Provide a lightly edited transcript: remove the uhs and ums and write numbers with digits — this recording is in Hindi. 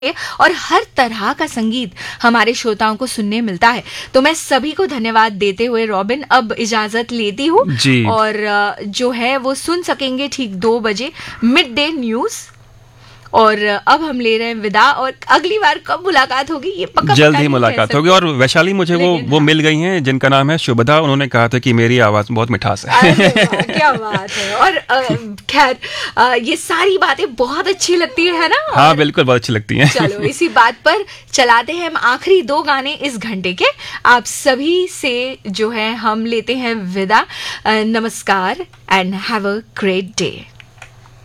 और हर तरह का संगीत हमारे श्रोताओं को सुनने मिलता है। तो मैं सभी को धन्यवाद देते हुए रॉबिन अब इजाजत लेती हूँ और जो है वो सुन सकेंगे ठीक 2 बजे मिड डे न्यूज। और अब हम ले रहे हैं विदा और अगली बार कब मुलाकात होगी ये पक्का जल्द ही मुलाकात होगी। और वैशाली मुझे वो मिल गई हैं जिनका नाम है शुभदा। उन्होंने कहा था कि मेरी आवाज बहुत मिठास है। क्या बात है। और खैर ये सारी बातें बहुत अच्छी लगती है ना। हाँ बिल्कुल बहुत अच्छी लगती हैं। चलो इसी बात पर चलाते हैं हम आखिरी 2 गाने इस घंटे के। आप सभी से जो है हम लेते हैं विदा। नमस्कार and have a great day.